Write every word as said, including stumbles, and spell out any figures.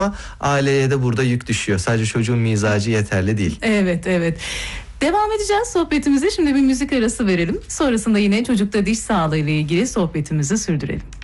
aileye de burada yük düşüyor. Sadece çocuğun mizacı yeterli değil. Evet, evet. Devam edeceğiz sohbetimize. Şimdi bir müzik arası verelim. Sonrasında yine çocukta diş sağlığı ile ilgili sohbetimizi sürdürelim.